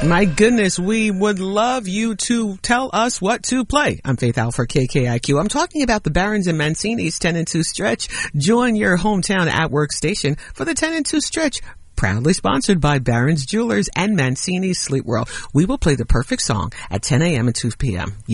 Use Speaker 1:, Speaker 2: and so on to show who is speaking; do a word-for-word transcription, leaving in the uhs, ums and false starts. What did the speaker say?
Speaker 1: My goodness, we would love you to tell us what to play. I'm Faith Alford, K K I Q. I'm talking about the Barons and Mancini's ten and two stretch. Join your hometown at work station for the ten and two stretch. Proudly sponsored by Barron's Jewelers and Mancini's Sleep World. We will play the perfect song at ten a.m. and two p.m.